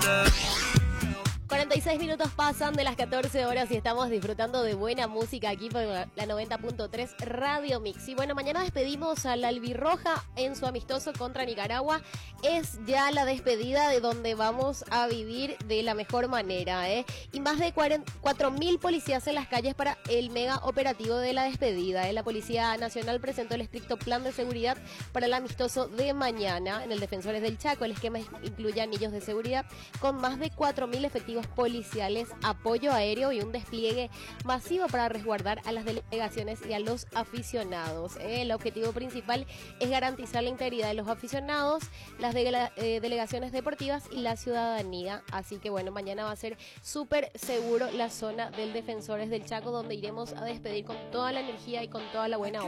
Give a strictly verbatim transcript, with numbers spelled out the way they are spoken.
cuarenta y seis minutos pasan de las catorce horas y estamos disfrutando de buena música aquí por la noventa punto tres Radio Mix. Y bueno, mañana despedimos a la Albirroja en su amistoso contra Nicaragua. Es ya la despedida de donde vamos a vivir de la mejor manera, ¿eh? Y más de cuatro mil policías en las calles para el mega operativo de la despedida, ¿eh? La Policía Nacional presentó el estricto plan de seguridad para el amistoso de mañana en el Defensores del Chaco. El esquema incluye anillos de seguridad con más de cuatro mil efectivos policiales, apoyo aéreo y un despliegue masivo para resguardar a las delegaciones y a los aficionados. El objetivo principal es garantizar la integridad de los aficionados, las de la, eh, delegaciones deportivas y la ciudadanía. Así que bueno, mañana va a ser súper seguro la zona del Defensores del Chaco, donde iremos a despedir con toda la energía y con toda la buena